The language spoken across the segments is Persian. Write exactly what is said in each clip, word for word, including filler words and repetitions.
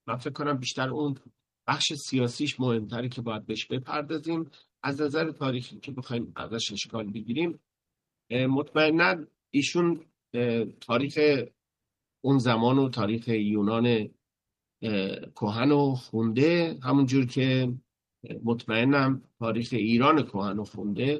من فکر کنم بیشتر اون بخش سیاسیش مهمتره که باید بهش بپردازیم. از نظر تاریخی که بخوایم ازش اشکال بگیریم، مطمئنا ایشون تاریخ اون زمان و تاریخ یونان کهن و خونده، همونجور که مطمئنم تاریخ ایران کهن و خونده،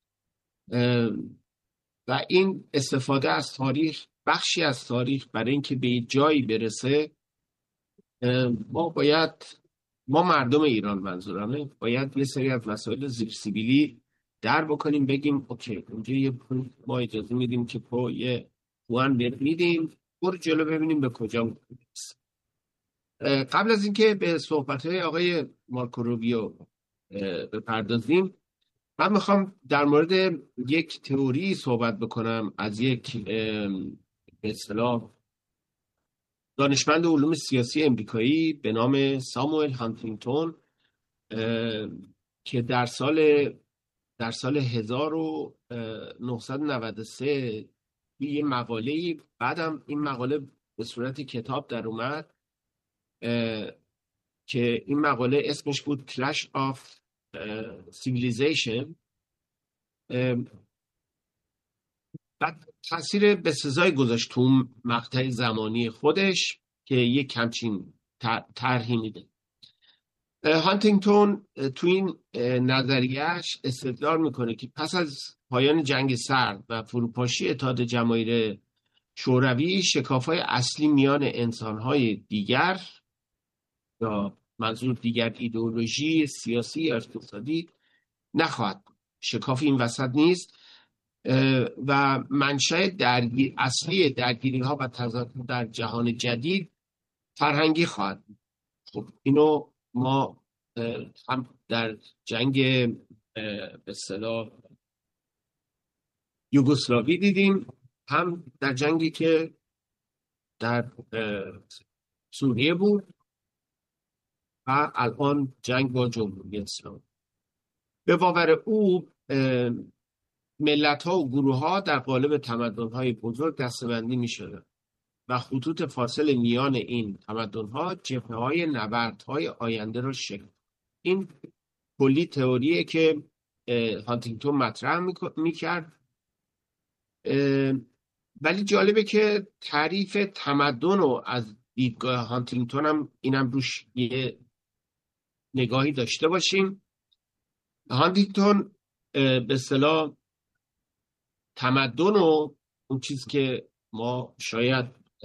و این استفاده از تاریخ، بخشی از تاریخ، برای اینکه به جایی برسه، ما باید ما مردم ایران منظورمه باید یه سری از مسائل زیر سیبیلی در بکنیم، بگیم اوکی اونجا یه پول ما اجازه میدیم که پا یه پوان میدیم، برو جلو ببینیم به کجا میرسه. قبل از اینکه به صحبت‌های آقای مارکو روبیو بپردازیم، من میخوام در مورد یک تئوری صحبت بکنم از یک به اصطلاح دانشمند علوم سیاسی امریکایی به نام ساموئل هانتینگتون، که در سال در سال هزار و نهصد و نود و سه یه مقاله، بعدم این مقاله به صورت کتاب در اومد که این مقاله اسمش بود Clash of Civilization. بعد تاثیر بسزایی گذاشت تو مقطع زمانی خودش که یک همچین طرحی میده. هانتینگتون تو این نظریهش استدلال میکنه که پس از پایان جنگ سرد و فروپاشی اتحاد جماهیر شوروی، شکاف‌های اصلی میان انسان‌های دیگر، یا منظور دیگر ایدئولوژی سیاسی یا اقتصادی، نخواهد بود. شکاف این وسط نیست و منشأ درگیر اصلی درگیری‌ها و تضادها در جهان جدید فرهنگی خواهد بود. خب اینو ما هم در جنگ به اصطلاح یوگسلاوی دیدیم، هم در جنگی که در سوریه بود و الان جنگ با جمهوری اسلامی. به باور او ملت‌ها و گروه‌ها در قالب تمدن‌های بزرگ دسته‌بندی می‌شدند و خطوط فاصل میان این تمدن‌ها جبهه‌های نبردهای آینده را شکل. این کلی تئوریه که هانتینگتون مطرح می‌کرد، ولی جالبه که تعریف تمدن رو از دیدگاه هانتینگتون هم اینم روش یه نگاهی داشته باشیم. هانتینگتون به اصطلاح تمدن و اون چیز که ما شاید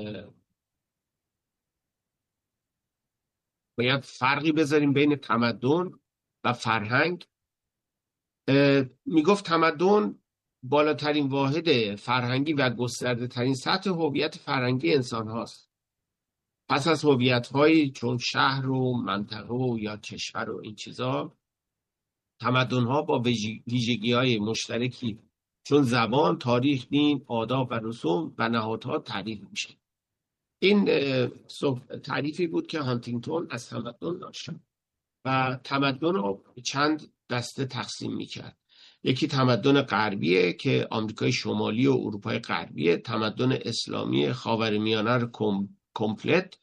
باید فرقی بذاریم بین تمدن و فرهنگ، میگفت تمدن بالاترین واحد فرهنگی و گسترده ترین سطح هویت فرهنگی انسان هاست. پس از هویت هایی چون شهر و منطقه و یا کشور و این چیزا، تمدن ها با ویژگی های مشترکی چون زبان، تاریخ، دین، آداب و رسوم و نهادها تعریف میشه. این تعریفی بود که هانتینگتون از تمدن داشت و تمدن رو چند دسته تقسیم میکرد. یکی تمدن غربیه که آمریکای شمالی و اروپای غربیه، تمدن اسلامی خاورمیانه رو کم، کمپلت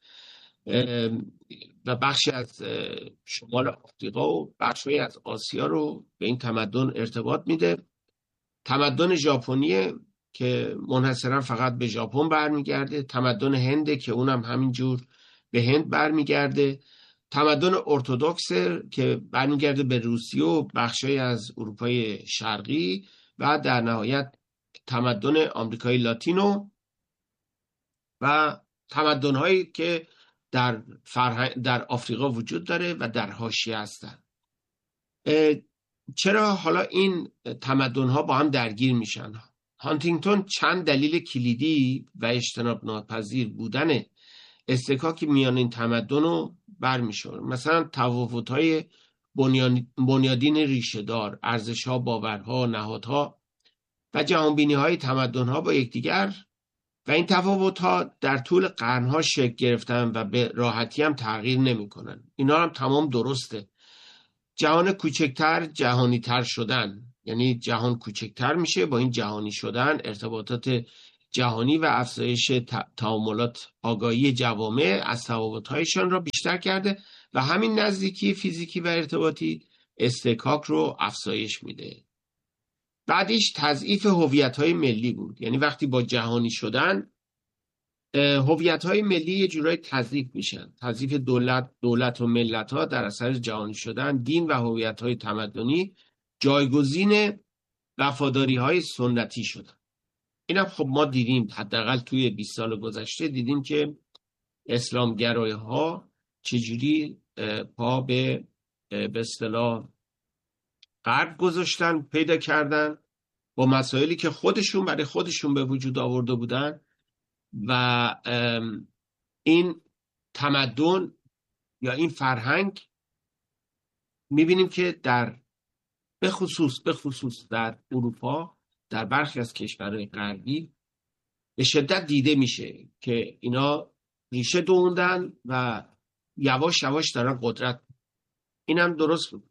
و بخشی از شمال آفریقا و بخشی از آسیا رو به این تمدن ارتباط میده. تمدن ژاپنی که منحصرا فقط به ژاپن برمیگرده، تمدن هند که اونم همینجور به هند برمیگرده، تمدن ارتدوکس که برمیگرده به روسیه و بخشی از اروپای شرقی، و در نهایت تمدن آمریکای لاتینو و تمدن‌هایی که در فرهنگ در آفریقا وجود داره و در حاشیه هستن. چرا حالا این تمدن‌ها با هم درگیر میشن؟ هانتینگتون چند دلیل کلیدی و اجتناب ناپذیر بودن اصطکاک میان این تمدن رو برمی‌شماره. مثلا تفاوت‌های بنیادین ریشه‌دار، ارزش‌ها، باورها، نهادها و جهانبینی‌های تمدن‌ها با یکدیگر، و این تفاوت‌ها در طول قرن‌ها شکل گرفتن و به راحتی هم تغییر نمی‌کنن. اینا هم تمام درسته. جهان کوچکتر جهانی‌تر شدن، یعنی جهان کوچکتر میشه، با این جهانی شدن ارتباطات جهانی و افزایش تعاملات آگاهی جوامع از تفاوت‌هایشان را بیشتر کرده و همین نزدیکی فیزیکی و ارتباطی استحکاک رو افزایش میده. بعدش تضعیف هویت‌های ملی بود. یعنی وقتی با جهانی شدن هویت‌های ملی یه جورایی تضعیف میشن. تضعیف دولت دولت و ملت‌ها در اثر جهانی شدن، دین و هویت‌های تمدنی جایگزین وفاداری‌های سنتی شدن. اینم خب ما دیدیم، حداقل توی بیست سال گذشته دیدیم که اسلامگرایی‌ها چجوری پا به به اصطلاح غرب گذاشتن، پیدا کردن با مسائلی که خودشون برای خودشون به وجود آورده بودن و این تمدن یا این فرهنگ میبینیم که در به خصوص به خصوص در اروپا، در برخی از کشورهای غربی به شدت دیده میشه که اینا ریشه دووندن و یواش یواش دارن قدرت. اینم درست بود.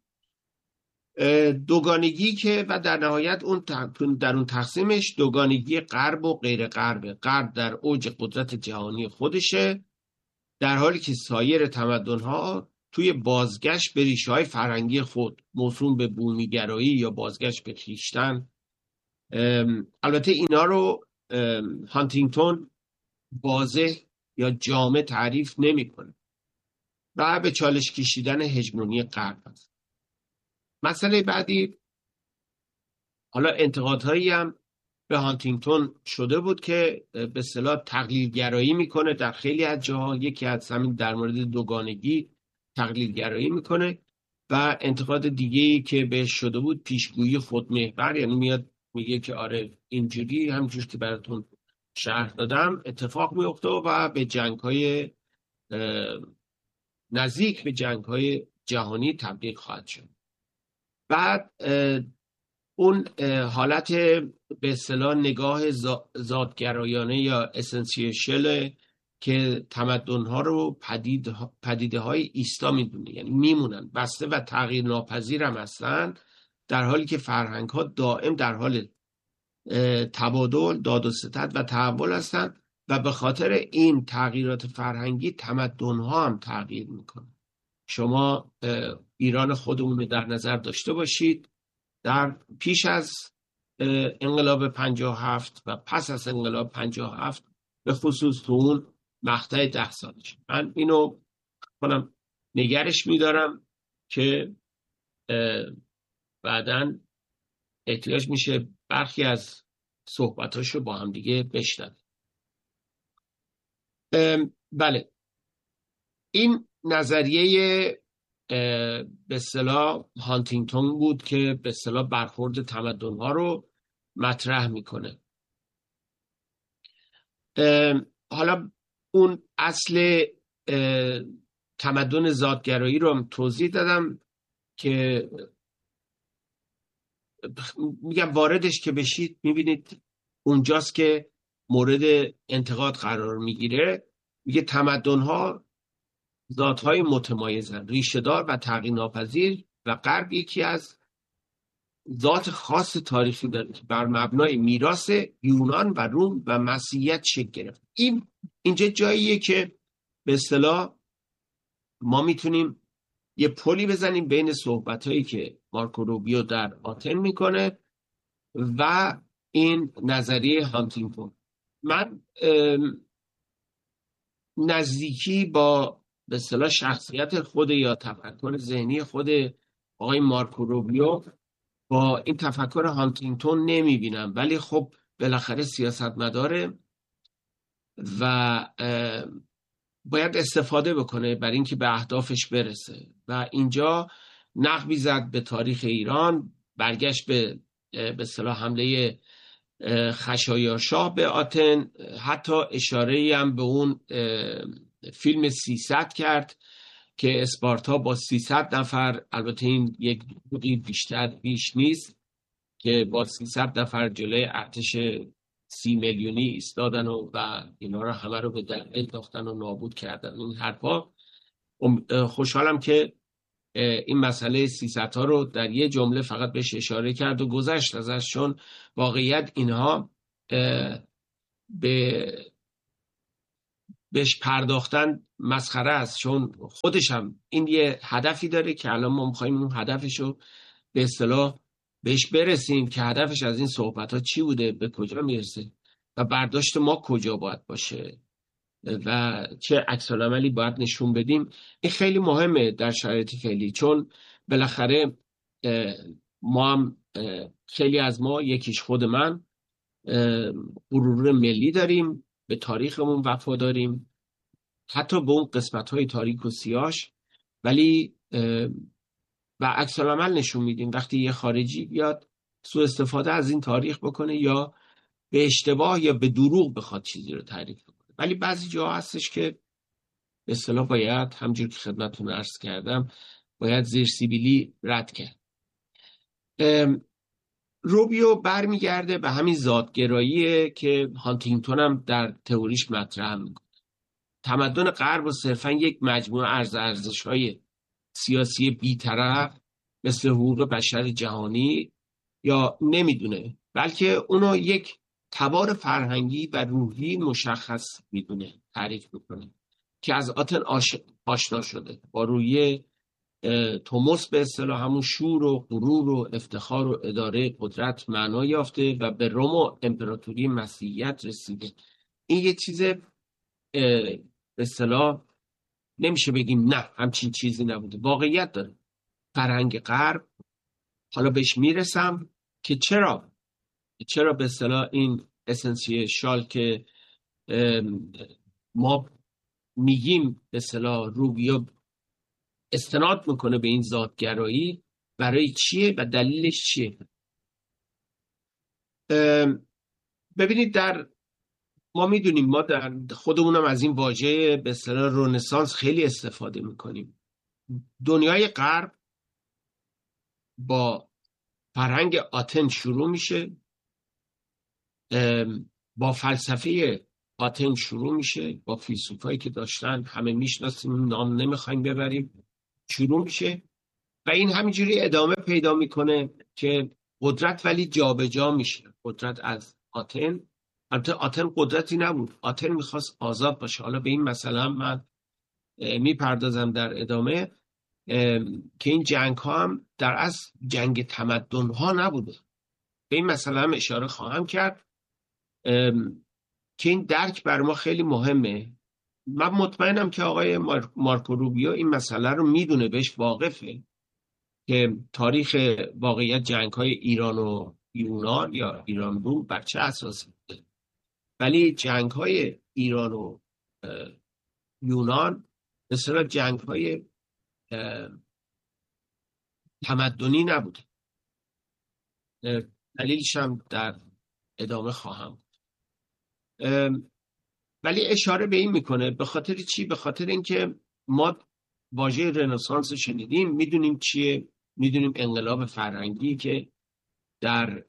دوگانگی که و در نهایت اون در اون تقسیمش دوگانگی غرب و غیر غرب. غرب در اوج قدرت جهانی خودشه، در حالی که سایر تمدن‌ها توی بازگشت به ریشه‌های فرهنگی خود موسوم به بومیگرایی یا بازگشت به خویشتن. البته اینا رو هانتینگتون واضح یا جامع تعریف نمی‌کنه و به چالش کشیدن هژمونی غرب است. مسئله بعدی، حالا انتقادهایی هم به هانتینگتون شده بود که به اصطلاح تقلیدگرایی میکنه در خیلی از جاها. یکی از همین در مورد دوگانگی تقلیدگرایی میکنه و انتقاد دیگه‌ای که بهش شده بود پیشگویی خودمحور، یعنی میاد میگه که آره اینجوری همونجوری که براتون شرح دادم اتفاق میفته و به جنگ‌های نزدیک به جنگ‌های جهانی تبدیل خواهد شد. بعد اون حالت به اصطلاح نگاه ذاتگرایانه یا اسنسیشل که تمدن‌ها رو پدید پدیده های ایستا میدونه، یعنی میمونن بسته و تغییر ناپذیر هم هستن، در حالی که فرهنگ ها دائم در حال تبادل، داد و ستد و تحول هستن و به خاطر این تغییرات فرهنگی تمدن ها هم تغییر میکنه. شما ایران خودمون در نظر داشته باشید، در پیش از انقلاب پنجاه و هفت و پس از انقلاب پنجاه و هفت به خصوص تو اون مقطع ده سالش، من اینو کنم نگرش میدارم که بعداً احتیاج میشه برخی از صحبتاشو با هم دیگه بشنویم. بله، این نظریه به اصطلاح هانتینگتون بود که به اصطلاح برخورد تمدن‌ها رو مطرح میکنه. حالا اون اصل تمدن ذاتگرایی رو هم توضیح دادم که میگم واردش که بشید میبینید اونجاست که مورد انتقاد قرار میگیره. میگه تمدن‌ها ذات‌های متمایزن، ریشه‌دار و تغییر ناپذیر و غرب یکی از ذات خاص تاریخی داره که بر مبنای میراث یونان و روم و مسیحیت شکل گرفت. این اینجا جاییه که به اصطلاح ما میتونیم یه پلی بزنیم بین صحبتایی که مارکو روبیو در آتن میکنه و این نظریه هانتینگتون. من نزدیکی با به اصطلاح شخصیت خود یا تفکر ذهنی خود آقای مارکو روبیو با این تفکر هانتینگتون نمیبینم، ولی خب بالاخره سیاستمداره و باید استفاده بکنه برای اینکه به اهدافش برسه و اینجا نقبی زد به تاریخ ایران، برگشت به به اصطلاح حمله خشایارشاه به آتن، حتی اشاره‌ای هم به اون فیلم سیصد کرد که اسپارتا با سیصد نفر، البته این یک دوقی بیشتر بیش نیست، که با سیصد نفر جلوی ارتش سی میلیونی ایستادن و, و اینا رو همه رو به در انداختن و نابود کردن. این حرفا خوشحالم که این مسئله سیصد ها رو در یه جمله فقط بهش اشاره کرد و گذشت ازش، چون واقعیت اینها به بهش پرداختن مسخره است، چون خودش هم این یه هدفی داره که الان ما میخوایم اون هدفشو به اصطلاح بهش برسیم که هدفش از این صحبت ها چی بوده، به کجا میرسه و برداشت ما کجا باید باشه و چه عکس العملی باید نشون بدیم. این خیلی مهمه در شرایط فعلی، چون بالاخره ما هم خیلی از ما، یکیش خود من، غرور ملی داریم، به تاریخمون وفا داریم، حتی به اون قسمت‌های تاریک و سیاهش، ولی و عکس العمل نشون میدیم وقتی یه خارجی بیاد سوء استفاده از این تاریخ بکنه یا به اشتباه یا به دروغ بخواد چیزی رو تعریف کنه. ولی بعضی جاها هستش که به اصطلاح باید، همجور که خدمتتون عرض کردم، باید زیر سیبیلی رد کرد. روبیو برمیگرده به همین ذاتگراییه که هانتینگتون هم در تئوریش مطرح میکنه. تمدن غرب و صرفا یک مجموعه ارز ارزش‌های سیاسی بی‌طرف مثل حقوق بشر جهانی یا نمیدونه، بلکه اونو یک تبار فرهنگی و روحی مشخص میدونه، تعریف میکنه که از آتن آش... آشنا شده با روی توماس به اصطلاح همون شور و غرور و افتخار و اداره قدرت معنا یافته و به روم و امپراتوری مسیحیت رسیده. این یه چیز به اصطلاح نمیشه بگیم نه همچین چیزی نبوده، واقعیت داره. فرهنگ غرب، حالا بهش میرسم که چرا چرا به اصطلاح این اسنسیال که ما میگیم به اصطلاح روبیو استناد میکنه به این ذاتگرایی، برای چیه و دلیلش چیه؟ ببینید، در ما میدونیم، ما در خودمونم از این واژه به اصطلاح رنسانس خیلی استفاده میکنیم. دنیای غرب با فرهنگ آتن شروع میشه، با فلسفه آتن شروع میشه، با فیلسوفایی که داشتن همه میشناسیم، نام نمیخوایم ببریم، شروع میشه و این همینجوری ادامه پیدا میکنه که قدرت ولی جابجا جا میشه. قدرت از آتن، البته آتن قدرتی نبود، آتن میخواست آزاد باشه. حالا به این مسئله هم من میپردازم در ادامه که این جنگ ها هم در اصل جنگ تمدن ها نبوده. به این مسئله هم اشاره خواهم کرد که این درک بر ما خیلی مهمه. من مطمئنم که آقای مارکو روبیو این مسئله رو میدونه، بهش واقفه که تاریخ واقعیت جنگ های ایران و یونان یا ایران روم بر چه اساسی بوده، ولی جنگ های ایران و یونان مثلا جنگ های تمدنی نبوده. دلیلش هم در ادامه خواهم. ولی اشاره به این میکنه، به خاطر چی؟ به خاطر اینکه ما واژه رنسانس شنیدیم، میدونیم چیه، میدونیم انقلاب فرهنگی که در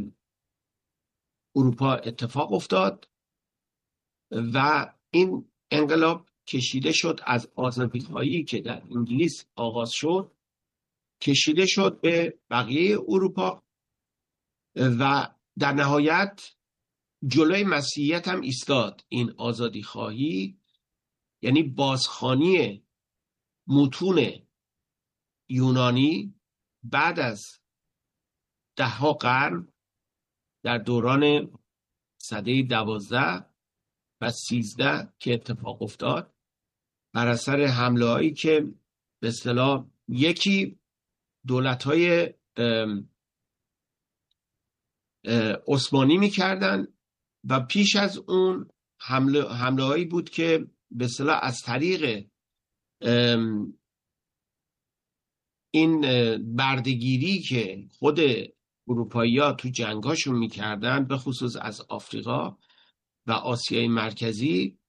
اروپا اتفاق افتاد و این انقلاب کشیده شد از آزادی‌خواهی که در انگلیس آغاز شد، کشیده شد به بقیه اروپا و در نهایت جلوی مسیحیت هم ایستاد. این آزادی‌خواهی یعنی بازخوانی متون یونانی بعد از ده ها قرن در دوران سده دوازده و سیزده که اتفاق افتاد بر اثر حمله هایی که به اصطلاح یکی دولت های عثمانی میکردن و پیش از اون حمله, حمله هایی بود که به اصطلاح از طریق این بردگیری که خود اروپایی ها تو جنگاشون میکردن، به خصوص از آفریقا و آسیای مرکزی،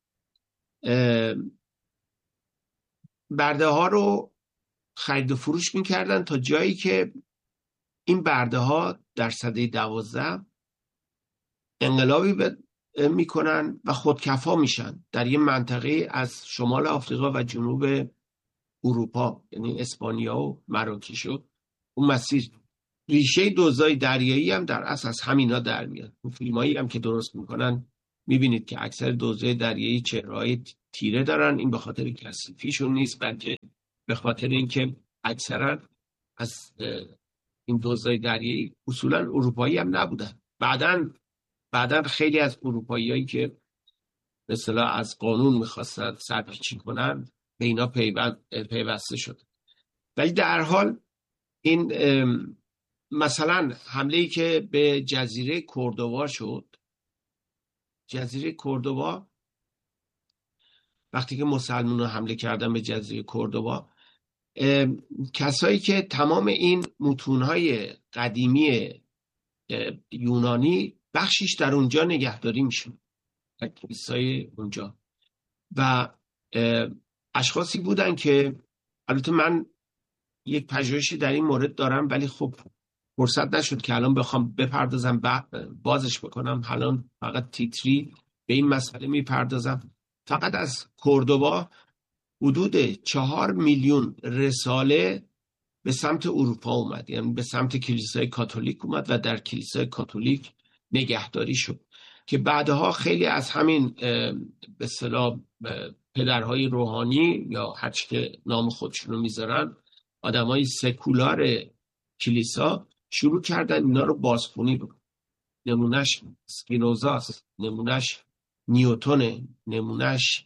برده ها رو خرید و فروش میکردن تا جایی که این برده ها در سده دوازده انقلابی میکنن و خودکفا میشن در یه منطقه از شمال آفریقا و جنوب اروپا، یعنی اسپانیا و مراکش و اون مسیر. ریشه دوزای دریایی هم در اساس همینا در میاد. اون فیلمایی هم که درست میکنن میبینید که اکثر دزدهای دریایی چهره‌های تیره دارن. این به خاطر کثیفیشون نیست، بلکه به خاطر اینکه اکثرا از این دزدهای دریایی اصولا اروپایی هم نبودن. بعدن بعدن خیلی از اروپاییایی که به اصطلاح از قانون میخواستن سرپیچی کنن به اینا پیوسته شد. ولی در حال این مثلا حمله‌ای که به جزیره کوردوبا شد، جزیره کوردوبا وقتی که مسلمان‌ها حمله کردن به جزیره کوردوبا، کسایی که تمام این متون‌های قدیمی یونانی بخشیش در اونجا نگهداری میشون، در کلیسای اونجا، و اشخاصی بودن که البته من یک پژوهشی در این مورد دارم ولی خب فرصت نشد که الان بخوام بپردازم بازش بکنم. الان فقط تیتری به این مسئله میپردازم. فقط از کوردوبا حدود چهار میلیون رساله به سمت اروپا اومد، یعنی به سمت کلیسای کاتولیک اومد و در کلیسای کاتولیک نگهداری شد که بعدها خیلی از همین به اصطلاح پدرهای روحانی یا هر چی که نام خودشون رو میذارن، آدمای سکولار کلیسا، شروع کردن اینا رو بازخونی بکنن. نمونهش اسپینوزاست، نمونهش نیوتونه، نمونهش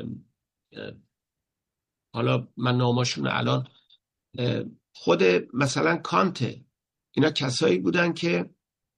حالا من ناماشون الان، خود مثلا کانت. اینا کسایی بودن که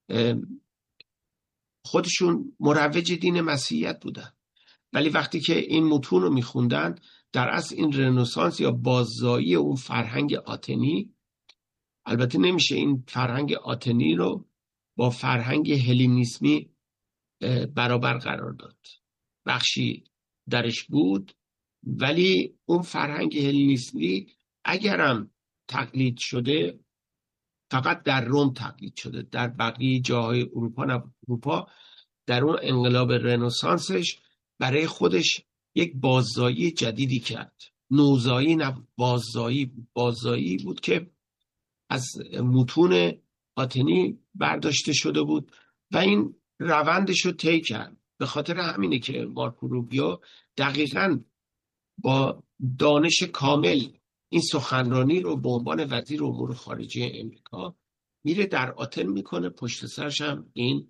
خودشون مروج دین مسیحیت بودن، ولی وقتی که این متون رو میخوندن، در اصل این رنسانس یا باززایی اون فرهنگ آتنی، البته نمیشه این فرهنگ آتنی رو با فرهنگ هلینیسمی برابر قرار داد، بخشی درش بود، ولی اون فرهنگ هلینیسمی اگرم تقلید شده فقط در روم تقلید شده، در بقیه جاهای اروپا نبود. اروپا در اون انقلاب رنسانسش برای خودش یک باززایی جدیدی کرد. نوزایی نبود، باززایی بود. باززایی بود که از متون آتنی برداشته شده بود و این روندش رو طی کرد. به خاطر همینه که مارکو روبیو دقیقاً با دانش کامل این سخنرانی رو به عنوان وزیر امور خارجه امریکا میره در آتن میکنه. پشت سرش هم این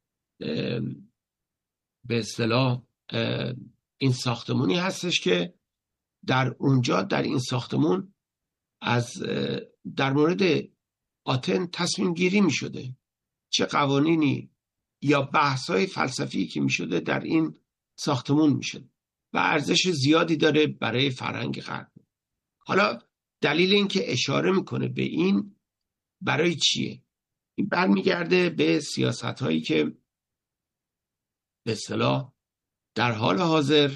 به اصطلاح این ساختمونی هستش که در اونجا در این ساختمون از در مورد آتن تصمیم گیری می شده، چه قوانینی یا بحث‌های فلسفی که می شده در این ساختمون می شده و ارزش زیادی داره برای فرهنگ غرب. حالا دلیل این که اشاره میکنه به این برای چیه؟ این برمیگرده به سیاست‌هایی که به اصطلاح در حال حاضر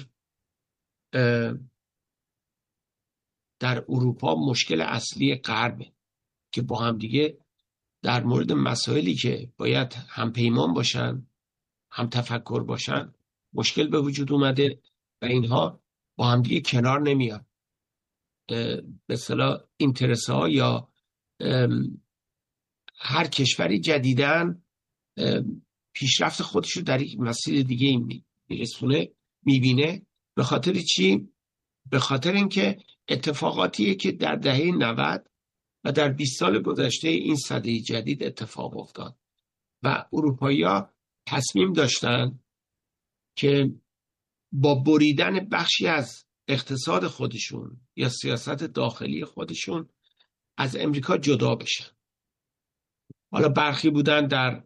در اروپا مشکل اصلی غربه که با هم دیگه در مورد مسائلی که باید هم پیمان باشن، هم تفکر باشن، مشکل به وجود اومده و اینها با هم دیگه کنار نمیاد. به اصطلاح اینترسه ها یا هر کشوری جدیدن پیشرفت خودش رو در یک مسیر دیگه میرسونه، میبینه. به خاطر چی؟ به خاطر اینکه اتفاقاتیه که در دهه نود و در بیست سال گذشته این سده جدید اتفاق افتاد و اروپایی‌ها تصمیم داشتن که با بریدن بخشی از اقتصاد خودشون یا سیاست داخلی خودشون از امریکا جدا بشن. حالا برخی بودن در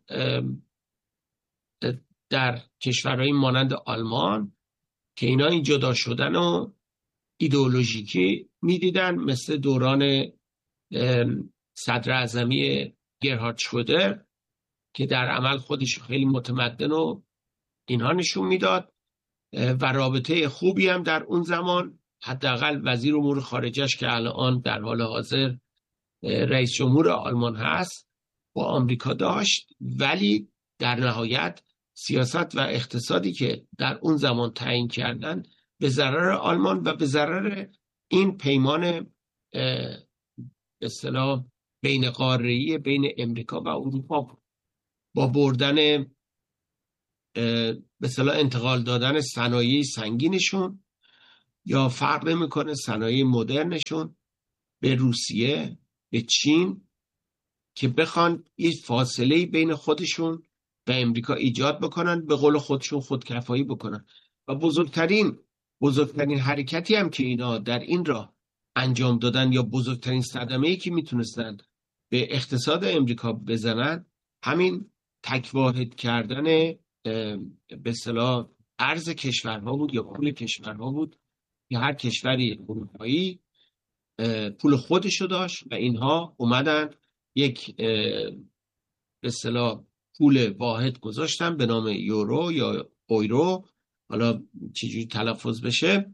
در کشورهای مانند آلمان که اینا این جدا شدن و ایدئولوژیکی میدیدن، مثل دوران صدر اعظمی گرهارد شرودر که در عمل خودش خیلی متمدن و اینها نشون میداد و رابطه خوبی هم در اون زمان حداقل وزیر امور خارجه‌اش که الان در حال حاضر رئیس جمهور آلمان هست با آمریکا داشت. ولی در نهایت سیاست و اقتصادی که در اون زمان تعیین کردن به ضرر آلمان و به ضرر این پیمان به اصطلاح بین قاره‌ای بین امریکا و اروپا بود. با بردن به اصطلاح انتقال دادن صنایع سنگینشون یا فرق نمیکنه صنایع مدرنشون به روسیه، به چین، که بخوان یه فاصله بین خودشون و امریکا ایجاد بکنن، به قول خودشون خودکفایی بکنن. و بزرگترین بزرگترین حرکتی هم که اینا در این راه انجام دادن یا بزرگترین صدمه‌ای که میتونستن به اقتصاد امریکا بزنن، همین تک واحد کردن به اصطلاح ارز کشورها بود یا پول کشورها بود که هر کشوری اروپایی پول خودشو داشت و اینها اومدن یک به اصطلاح پول واحد گذاشتن به نام یورو یا اویرو، حالا چجوری تلفظ بشه،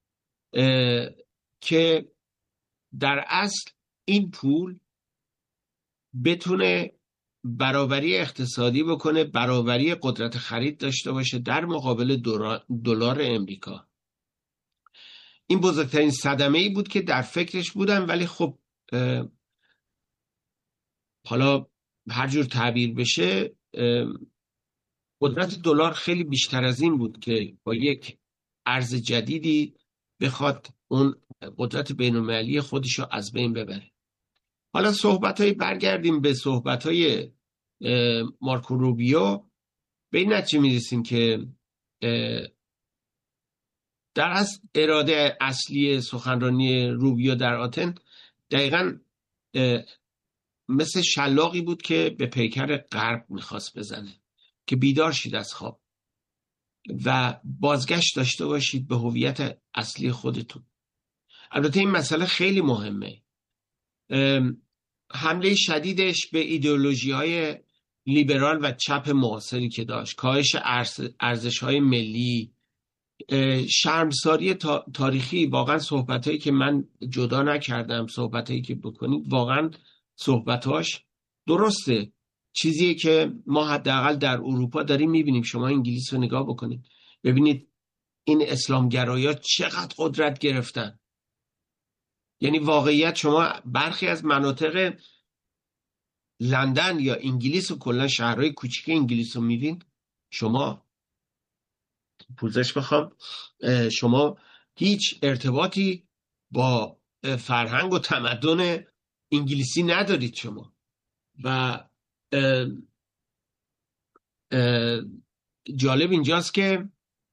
که در اصل این پول بتونه برابری اقتصادی بکنه، برابری قدرت خرید داشته باشه در مقابل دلار امریکا. این بزرگترین صدمه‌ای بود که در فکرش بودن، ولی خب حالا هر جور تعبیر بشه قدرت دلار خیلی بیشتر از این بود که با یک ارز جدیدی بخواد اون قدرت بین‌المللی خودشو از بین ببره. حالا صحبت‌های برگردیم به صحبت‌های مارکو روبیو، به این نتیجه می‌رسیم که در اصل اراده اصلی سخنرانی روبیو در آتن دقیقاً مثل شلاقی بود که به پیکر غرب میخواست بزنه که بیدار شید از خواب و بازگشت داشته باشید به هویت اصلی خودتون. البته این مسئله خیلی مهمه. حمله شدیدش به ایدئولوژی‌های لیبرال و چپ معاصری که داشت، کاهش ارزش‌های ملی، شرمساری تاریخی، واقعا صحبتایی که من جدا نکردم، صحبتایی که بکنید واقعا صحبتاش درسته، چیزیه که ما حداقل در اروپا داریم میبینیم. شما انگلیس رو نگاه بکنید، ببینید این اسلامگرایا چقدر قدرت گرفتن. یعنی واقعیت شما برخی از مناطق لندن یا انگلیس و کلا شهرهای کوچیک انگلیس رو میبین، شما پوزش بخوام، شما هیچ ارتباطی با فرهنگ و تمدن انگلیسی ندارید شما. و اه اه جالب اینجاست که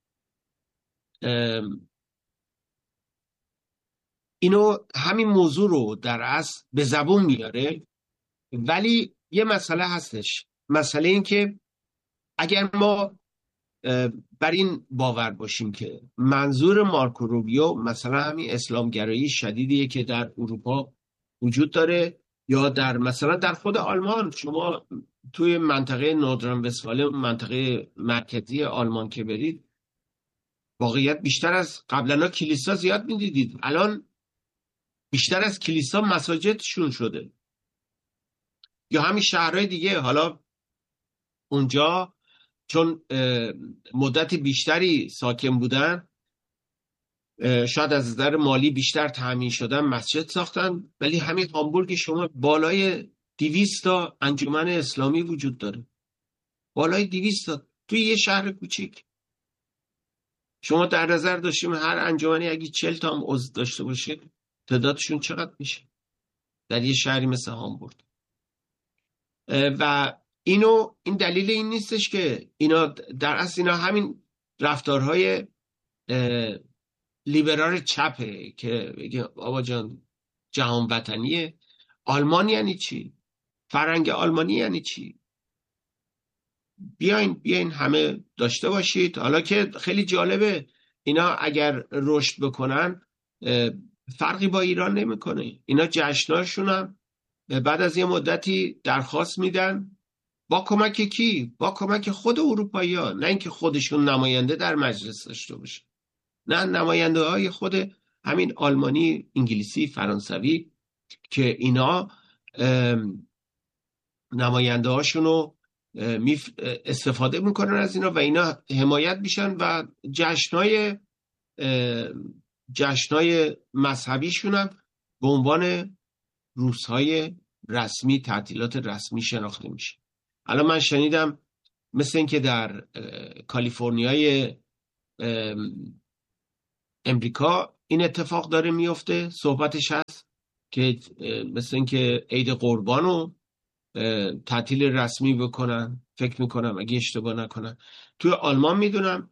اینو همین موضوع رو در اصل به زبون میاره، ولی یه مسئله هستش. مسئله این که اگر ما بر این باور باشیم که منظور مارکو روبیو مثلا همین اسلامگرایی شدیدیه که در اروپا وجود داره، یا در مثلا در خود آلمان، شما توی منطقه نوردرن وستفاله، منطقه مرکزی آلمان که برید، واقعیت بیشتر از قبلا کلیسا زیاد میدیدید، الان بیشتر از کلیسا مساجدشون شده. یا همین شهرهای دیگه، حالا اونجا چون مدت بیشتری ساکن بودن، شاید از نظر مالی بیشتر تامین شدن، مسجد ساختن، ولی همین هامبورگ شما بالای دویست تا انجمن اسلامی وجود داره، بالای دویست تا توی یه شهر کوچیک. شما در نظر داشتیم هر انجمنی اگه چهل تا هم عضو داشته باشه، تعدادشون چقدر میشه در یه شهری مثل هامبورگ؟ و اینو این دلیل این نیستش که اینا در اصل اینا همین رفتارهای لیبرال چپه که بگه بابا جان جهان وطنیه. آلمان یعنی چی؟ فرهنگ آلمانی یعنی چی؟ بیاین بیاین همه داشته باشید. حالا که خیلی جالبه، اینا اگر رشد بکنن فرقی با ایران نمیکنه. اینا جشناشون هم بعد از یه مدتی درخواست میدن با کمک کی؟ با کمک خود اروپایی ها، نه اینکه خودشون نماینده در مجلس داشته باشه، نه، نماینده های خود همین آلمانی، انگلیسی، فرانسوی که اینا نماینده هاشونو استفاده میکنن از اینا و اینا حمایت میشن و جشنای جشنای مذهبیشون هم به عنوان روزهای رسمی، تعطیلات رسمی شناخته میشه. الان من شنیدم مثل اینکه در کالیفرنیای امریکا این اتفاق داره میفته، صحبتش هست که مثل اینکه عید قربان رو تعطیل رسمی بکنن، فکر میکنم اگه اشتباه نکنم. توی آلمان میدونم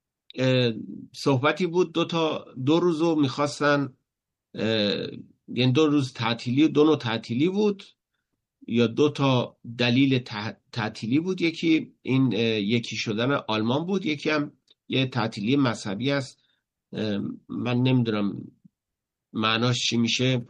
صحبتی بود دو تا دو روزو میخواستن، یعنی دو روز تعطیلی، دو نوع تعطیلی بود یا دو تا دلیل تعطیلی بود. یکی این یکی شدن آلمان بود، یکی هم یه تعطیلی مذهبی است، من نمیدونم معناش چی میشه.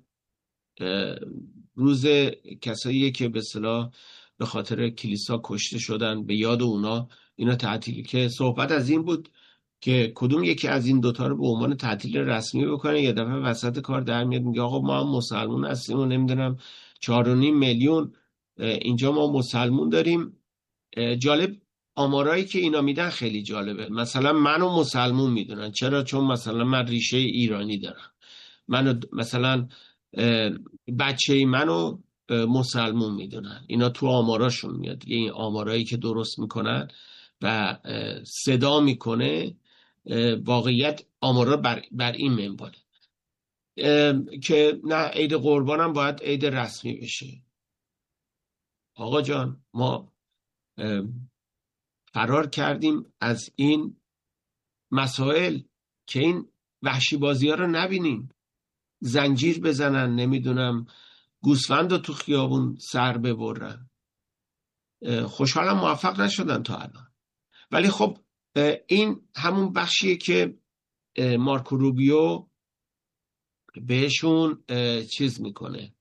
روز کسایی که به اصطلاح به خاطر کلیسا کشته شدن، به یاد اونا اینا تعطیلی، که صحبت از این بود که کدوم یکی از این دوتا رو به عنوان تعطیل رسمی بکنه. یه دفعه وسط کار در میاد میگه آقا ما هم مسلمون هستیم و نمیدونم چهار و نیم میلیون اینجا ما مسلمون داریم. جالب آمارایی که اینا میدن خیلی جالبه. مثلا منو مسلمون میدونن، چرا؟ چون مثلا من ریشه ایرانی دارم، منو مثلا بچه منو مسلمون میدونن. اینا تو آماراشون میاد دیگه، این آمارایی که درست میکنن و صدا میکنه واقعیت آمارا بر, بر این منواله که نه عید قربانم باید عید رسمی بشه. آقا جان ما فرار کردیم از این مسائل که این وحشی بازی ها رو نبینیم، زنجیر بزنن، نمیدونم گوسفند رو تو خیابون سر ببرن. خوشحالم موفق نشدن تا الان، ولی خب این همون بخشیه که مارکو روبیو بهشون چیز میکنه،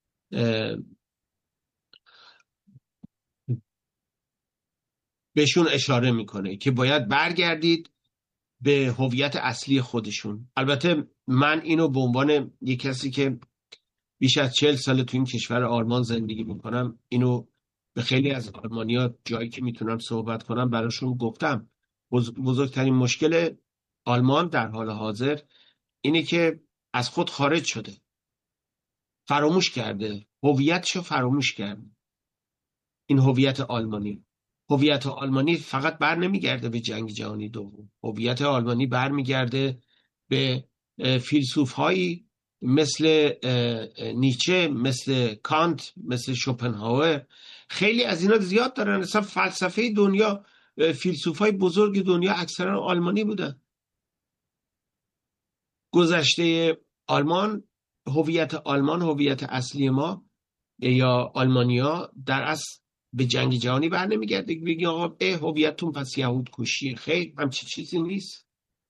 بهشون اشاره میکنه که باید برگردید به هویت اصلی خودشون. البته من اینو به عنوان یک کسی که بیش از چهل سال تو این کشور آلمان زندگی میکنم، اینو به خیلی از آلمانی‌ها جایی که میتونم صحبت کنم براشون گفتم. بزرگترین مشکل آلمان در حال حاضر اینه که از خود خارج شده، فراموش کرده، هویتشو فراموش کرده. این هویت آلمانی هویت آلمانی فقط بر نمیگرده به جنگ جهانی دوم. هویت آلمانی بر میگرده به فیلسوف‌هایی مثل نیچه، مثل کانت، مثل شوپنهاور. خیلی از اینا زیاد دارن. اصلا فلسفه دنیا، فیلسوفای بزرگ دنیا اکثرا آلمانی بودن. گذشته آلمان، هویت آلمان، هویت اصلی ما یا آلمانیا در اصل به جنگ جهانی بر نمیگرده که بگی آقا اه هویتتون پس یهود کشیه. خیر، همچی چیزی نیست.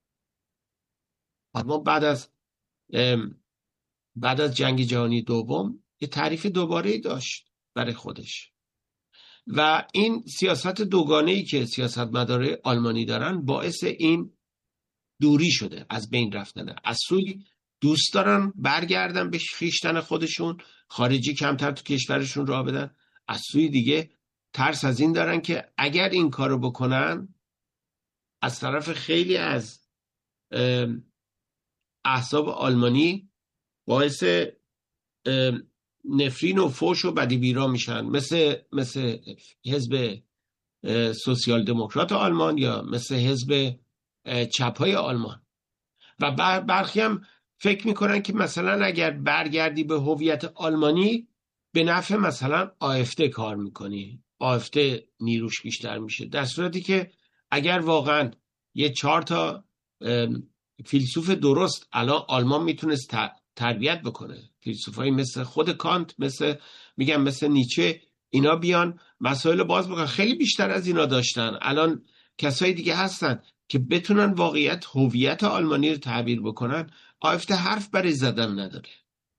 آلمان بعد از بعد از جنگ جهانی دوم یه تعریف دوباره داشت برای خودش و این سیاست دوگانه‌ای که سیاستمدارای آلمانی دارن باعث این دوری شده، از بین رفتنه. از سوی دوست دارن برگردن به خویشتن خودشون، خارجی کمتر تو کشورشون راه بدن. از سوی دیگه ترس از این دارن که اگر این کارو بکنن از طرف خیلی از احزاب آلمانی باعث نفرین و فوش و بدی بیرا میشن، مثل مثل حزب سوسیال دموکرات آلمان یا مثل حزب چپ‌های آلمان. و برخی هم فکر میکنن که مثلا اگر برگردی به هویت آلمانی به نفع مثلا آفته کار میکنی، آفته نیروش بیشتر میشه، در صورتی که اگر واقعا یه چهار تا فیلسوف درست الان آلمان میتونست تربیت بکنه، فیلسوفایی مثل خود کانت، مثل میگم مثل نیچه، اینا بیان مسائل باز بکنن، خیلی بیشتر از اینا داشتن. الان کسای دیگه هستن که بتونن واقعیت هویت آلمانی رو تعبیر بکنن. آفته حرف برای زدن نداره.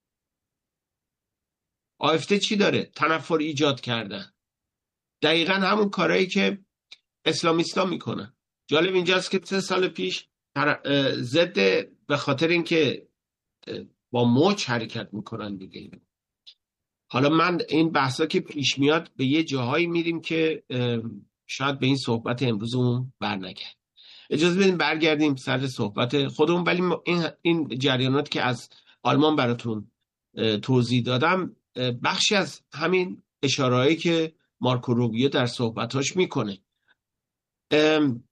آفته چی داره؟ تنفر ایجاد کردن. دقیقا همون کارهایی که اسلامیستا میکنن. جالب اینجاست که سه سال پیش ضد به خاطر اینکه با موج حرکت میکنن دیگه. حالا من این بحثا که پیش میاد به یه جاهایی میریم که شاید به این صحبت امروزمون برنگرد. اجازه بدیم برگردیم سر صحبت خودمون. ولی این این جریانات که از آلمان براتون توضیح دادم بخشی از همین اشارهایی که مارکو روبیو در صحبتاش میکنه. ام،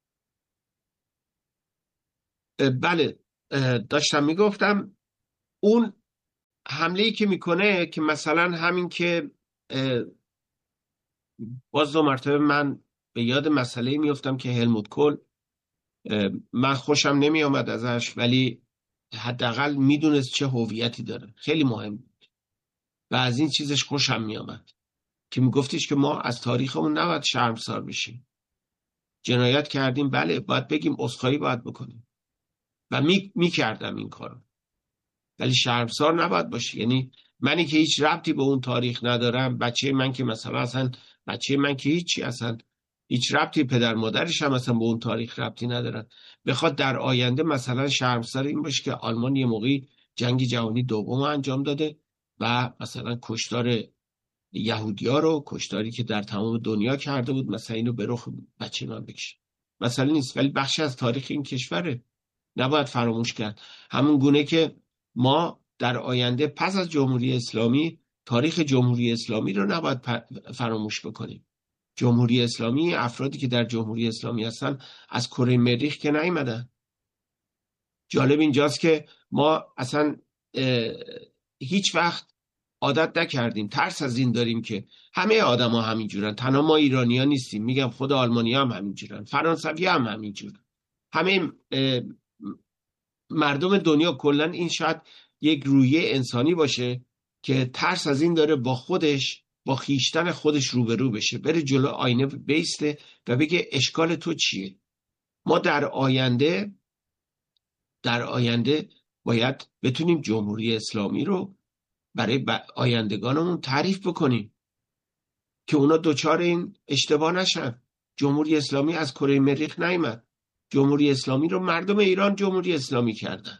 اه، بله، اه، داشتم میگفتم اون حمله ای که میکنه که مثلا همین که اه، باز دو مرتبه من به یاد مسئله میفتم که هلموت کول، اه، من خوشم نمی آمد ازش ولی حداقل میدونست چه هویتی داره، خیلی مهم بود و از این چیزش خوشم می آمد که میگفتیش که ما از تاریخمون نباید شرمسار بشیم، جنایت کردیم بله باید بگیم، عذرخواهی باید بکنیم و می, می کردم این کارو، ولی شرمسار نباید باشی. یعنی منی که هیچ ربطی به اون تاریخ ندارم، بچه من که مثلا اصلا بچه من که هیچی، اصلا هیچ ربطی، پدر مادرش هم اصلا به اون تاریخ ربطی ندارن، بخواد در آینده مثلا شرمسار این باشه که آلمان یه موقعی جنگ جهانی دوم انجام داده و مثلا کشتار یهودیا رو، کشتاری که در تمام دنیا کرده بود، مثلا اینو به رخ بچه من بکشه، مثلا نیست، ولی بخشی از تاریخ این کشوره، نباید فراموش کرد. همون گونه که ما در آینده پس از جمهوری اسلامی تاریخ جمهوری اسلامی رو نباید فراموش بکنیم. جمهوری اسلامی، افرادی که در جمهوری اسلامی هستن از کره مریخ که نیومدن. جالب اینجاست که ما اصلا هیچ وقت عادت نکردیم، ترس از این داریم که همه آدم ها همینجورن، تنها ما ایرانی ها نیستیم، میگم خود آلمانی هم همینجورن، فرانسوی هم همینجورن، همه مردم دنیا کلا. این شاید یک رویه انسانی باشه که ترس از این داره با خودش، با خیشتن خودش روبرو بشه، بره جلو آینه بیسته و بگه اشکال تو چیه. ما در آینده در آینده باید بتونیم جمهوری اسلامی رو برای آیندگانمون تعریف بکنیم که اونا دوچار این اشتباه نشن. جمهوری اسلامی از کره مریخ نیامد، جمهوری اسلامی رو مردم ایران جمهوری اسلامی کردن،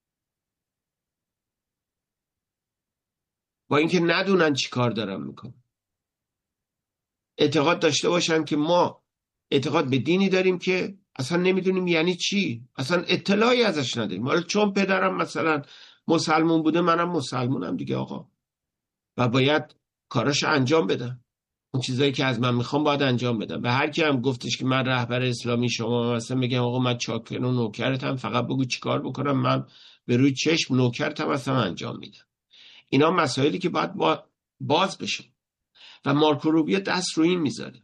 با اینکه ندونن چی کار دارن میکنن. اعتقاد داشته باشن که ما اعتقاد به دینی داریم که اصلا نمیدونیم یعنی چی، اصلا اطلاعی ازش نداریم. حالا چون پدرم مثلا مسلمون بوده منم مسلمونم دیگه آقا، و باید کاراش انجام بدم، اون چیزایی که از من میخوام باید انجام بدم. و هر کی هم گفتش که من رهبر اسلامی شما مثلا بگم آقا من چاکر و نوکرتم، فقط بگو چیکار بکنم من به روی چشم نوکرتم اصلا انجام میدم. اینا مسائلی که باید با باز بشه و مارکو روبیو دست رو این میذاره.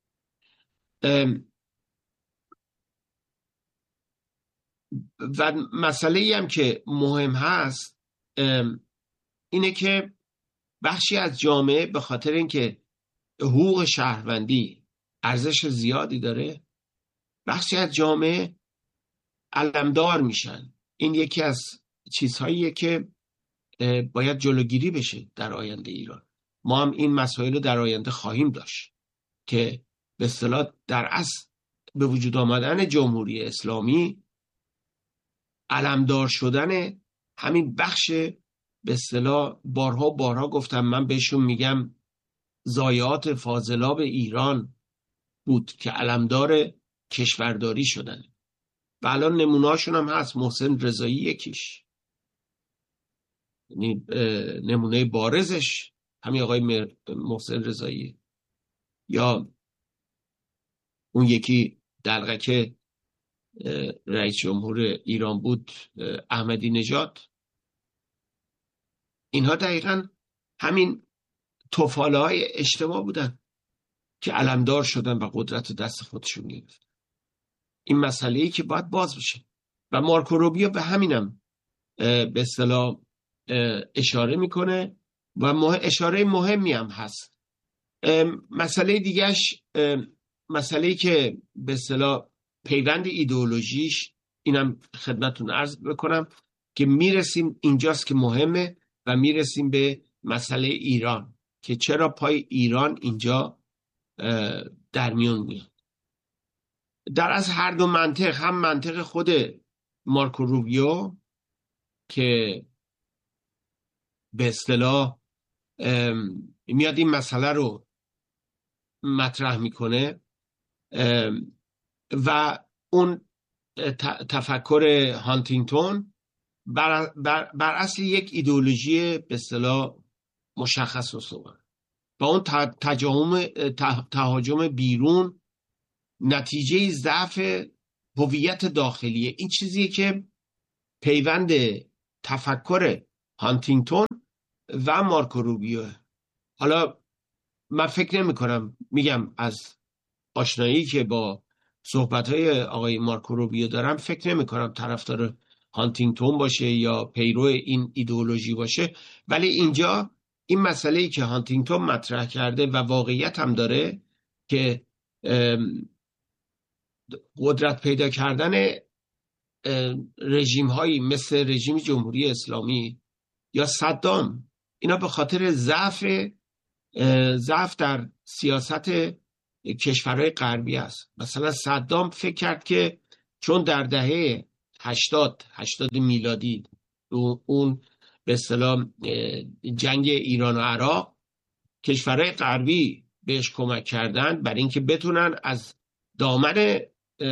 و مسئله ای هم که مهم هست اینه که بخشی از جامعه به خاطر اینکه حقوق شهروندی ارزش زیادی داره، بخشی از جامعه علمدار میشن. این یکی از چیزهاییه که باید جلوگیری بشه در آینده ایران. ما هم این مسائل رو در آینده خواهیم داشت که به اصطلاح در اصل به وجود آمدن جمهوری اسلامی علمدار شدن همین بخش، به اصطلاح بارها بارها گفتم من بهشون میگم ضایعات فاضلاب ایران بود که علمدار کشورداری شدن و الان نمونه‌هاشون هم هست. محسن رضایی یکیش، یعنی نمونه بارزش همین آقای محسن رضایی، یا اون یکی دلقک رئیس جمهور ایران بود احمدی نژاد. اینها دقیقاً همین توفاله های اجتماع بودن که علمدار شدن و قدرت دست خودشون گرفت. این مسئله‌ای که باید باز بشه و مارکو روبیو به همینم به اصطلاح اشاره میکنه و اشاره مهمی هم هست. مسئله دیگهش، مسئله‌ای که به اصطلاح پیوند ایدئولوژیش، اینم خدمتتون عرض بکنم که میرسیم اینجاست که مهمه و میرسیم به مسئله ایران که چرا پای ایران اینجا در میون میاد. در از هر دو منطق، هم منطق خود مارکو روبیو که به اصطلاح میاد این مسئله رو مطرح میکنه و اون تفکر هانتینگتون بر, بر, بر اصل یک ایدئولوژی به اصطلاح مشخص و صغیر با اون تجاهم تهاجم بیرون نتیجه ضعف هویت داخلیه. این چیزیه که پیوند تفکر هانتینگتون و مارکو روبیو. حالا من فکر نمی کنم، میگم از آشنایی که با صحبت‌های آقای مارکو روبیو دارم، فکر نمی کنم طرفدار هانتینگتون باشه یا پیرو این ایدئولوژی باشه، ولی اینجا این مسئله‌ای که هانتینگتون مطرح کرده و واقعیت هم داره که قدرت پیدا کردن رژیم هایی مثل رژیم جمهوری اسلامی یا صدام، اینا به خاطر ضعف ضعف در سیاست کشورهای غربی است. مثلا صدام فکر کرد که چون در دهه هشتاد هشتاد میلادی اون به اصطلاح جنگ ایران و عراق کشورهای غربی بهش کمک کردن برای اینکه بتونن از دامن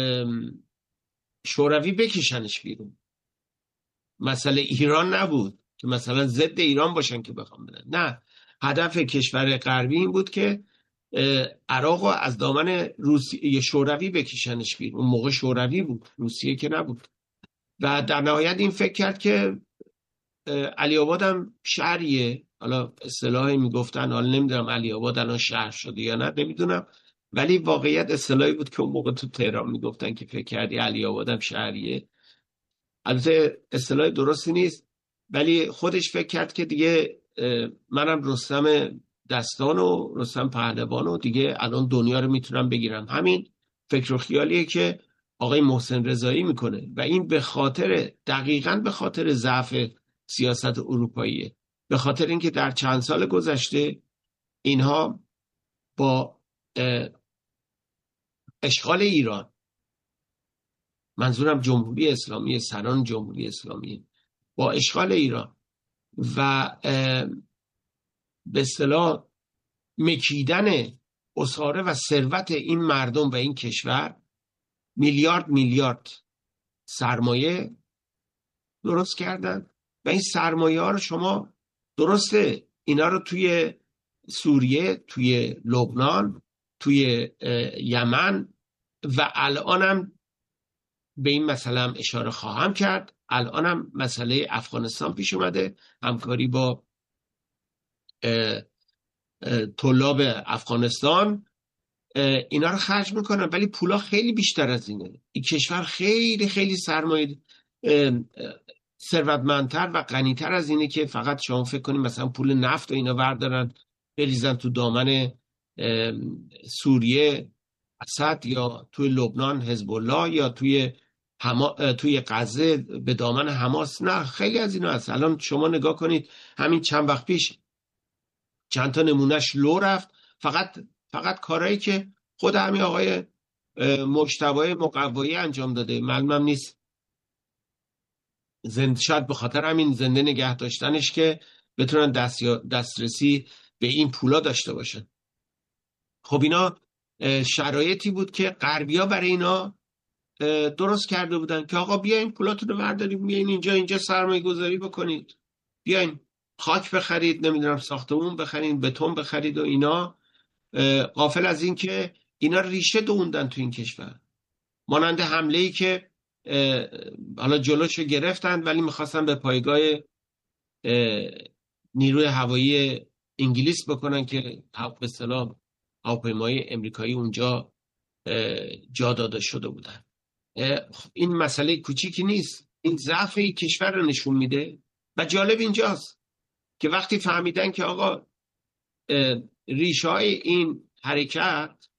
شوروی بکشنش بیرون. مسئله ایران نبود که مثلا ضد ایران باشن که بخوام بدن، نه، هدف کشور غربی این بود که عراق رو از دامن روسیه شوروی بکشنش بیرون. اون موقع شوروی بود، روسیه که نبود. و در نهایت این فکر کرد که علی آباد هم شهریه، حالا اصطلاحی میگفتن، حالا نمیدونم علی آباد الان شهر شده یا نه نمیدونم، ولی واقعیت اصطلاحی بود که اون موقع تو تهران میگفتن که فکر کردی علی آباد هم شهریه. البته اصطلاح درستی نیست، ولی خودش فکر کرد که دیگه منم رستم دستان و رستم پهلوان و دیگه الان دنیا رو میتونم بگیرم. همین فکر و خیالیه که آقای محسن رضایی میکنه و این به خاطر دقیقاً به خاطر ضعف سیاست اروپاییه، به خاطر اینکه در چند سال گذشته اینها با اشغال ایران، منظورم جمهوری اسلامی، سران جمهوری اسلامی، با اشغال ایران و به اصطلاح مکیدن اساره و ثروت این مردم و این کشور، میلیارد میلیارد سرمایه درست کردن و این سرمایه ها رو شما درسته اینا رو توی سوریه، توی لبنان، توی یمن و الانم به این مسئله هم اشاره خواهم کرد، الانم مسئله افغانستان پیش اومده، همکاری با طلاب افغانستان اینا رو خرج میکنن، ولی پولا خیلی بیشتر از اینه. این کشور خیلی خیلی سرمایه ثروتمندتر و غنیتر از اینه که فقط شما فکر کنید مثلا پول نفت و اینا بردارن بریزن تو دامن سوریه اسد یا توی لبنان حزب الله یا توی هما... توی غزه به دامن حماس. نه، خیلی از اینا هست. الان شما نگاه کنید همین چند وقت پیش چند تا نمونهش لو رفت، فقط فقط کارهایی که خود همین آقای مجتبی مقوایی انجام داده. معلومم نیست زنده، شاید به خاطر همین زنده نگه داشتنش که بتونن دست دسترسی به این پولا داشته باشن. خب اینا شرایطی بود که غربی‌ها برای اینا درست کرده بودن که آقا بیاین پولاتون رو برداریم، بیاین اینجا اینجا سرمایه گذاری بکنید، بیاین خاک بخرید، نمیدونم ساختمون بخرید، بتون بخرید و اینا، غافل از این که اینا ریشه دووندن تو این کشور. مانند حمله‌ای که حالا جلوشو گرفتن ولی میخواستن به پایگاه نیروی هوایی انگلیس بکنن که به اصطلاح هواپیمای امریکایی اونجا جا داده شده بودن. این مسئله کوچیکی نیست، این ضعف این کشور رو نشون میده. و جالب اینجاست که وقتی فهمیدن که آقا ریشه های این حرکت